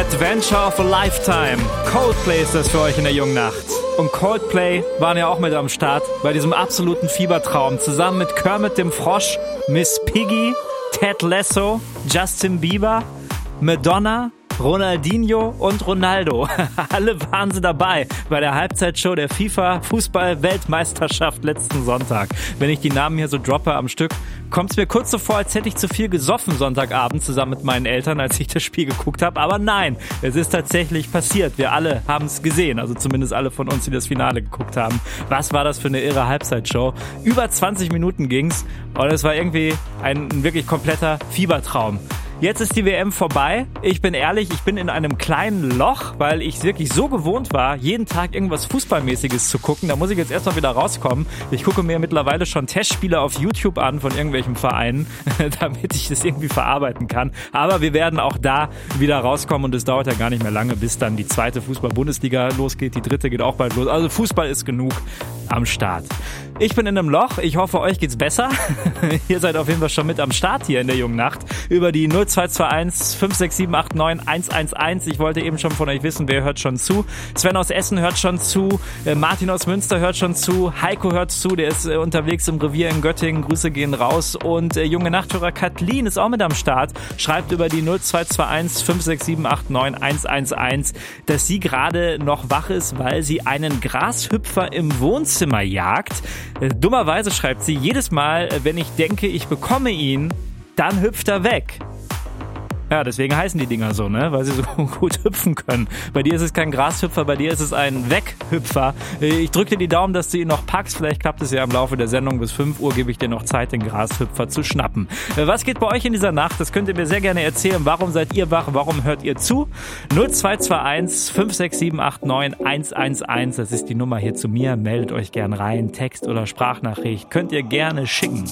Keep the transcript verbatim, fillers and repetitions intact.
Adventure of a Lifetime. Coldplay ist das für euch in der jungen Nacht. Und Coldplay waren ja auch mit am Start bei diesem absoluten Fiebertraum. Zusammen mit Kermit dem Frosch, Miss Piggy, Ted Lasso, Justin Bieber, Madonna, Ronaldinho und Ronaldo. Alle waren sie dabei bei der Halbzeitshow der FIFA-Fußball-Weltmeisterschaft letzten Sonntag. Wenn ich die Namen hier so droppe am Stück, kommt es mir kurz so vor, als hätte ich zu viel gesoffen Sonntagabend zusammen mit meinen Eltern, als ich das Spiel geguckt habe. Aber nein, es ist tatsächlich passiert. Wir alle haben es gesehen, also zumindest alle von uns, die das Finale geguckt haben. Was war das für eine irre Halbzeitshow? Über zwanzig Minuten ging's und es war irgendwie ein wirklich kompletter Fiebertraum. Jetzt ist die W M vorbei. Ich bin ehrlich, ich bin in einem kleinen Loch, weil ich wirklich so gewohnt war, jeden Tag irgendwas Fußballmäßiges zu gucken. Da muss ich jetzt erstmal wieder rauskommen. Ich gucke mir mittlerweile schon Testspiele auf YouTube an von irgendwelchen Vereinen, damit ich das irgendwie verarbeiten kann. Aber wir werden auch da wieder rauskommen und es dauert ja gar nicht mehr lange, bis dann die zweite Fußball-Bundesliga losgeht. Die dritte geht auch bald los. Also Fußball ist genug am Start. Ich bin in einem Loch. Ich hoffe, euch geht's besser. Ihr seid auf jeden Fall schon mit am Start hier in der jungen Nacht über die null zwei zwei eins fünf sechs sieben acht neun eins eins eins. Ich wollte eben schon von euch wissen, wer hört schon zu. Sven aus Essen hört schon zu. Martin aus Münster hört schon zu. Heiko hört zu. Der ist unterwegs im Revier in Göttingen. Grüße gehen raus. Und äh, junge Nachthörer Kathleen ist auch mit am Start. Schreibt über die null zwei zwei eins fünf sechs sieben acht neun eins eins eins, dass sie gerade noch wach ist, weil sie einen Grashüpfer im Wohnzimmer jagt. Äh, dummerweise schreibt sie, jedes Mal, wenn ich denke, ich bekomme ihn, dann hüpft er weg. Ja, deswegen heißen die Dinger so, ne? Weil sie so gut hüpfen können. Bei dir ist es kein Grashüpfer, bei dir ist es ein Weghüpfer. Ich drücke dir die Daumen, dass du ihn noch packst. Vielleicht klappt es ja im Laufe der Sendung. Bis fünf Uhr gebe ich dir noch Zeit, den Grashüpfer zu schnappen. Was geht bei euch in dieser Nacht? Das könnt ihr mir sehr gerne erzählen. Warum seid ihr wach? Warum hört ihr zu? null zwei zwei eins fünf sechs sieben acht neun eins eins eins. Das ist die Nummer hier zu mir. Meldet euch gern rein. Text oder Sprachnachricht könnt ihr gerne schicken.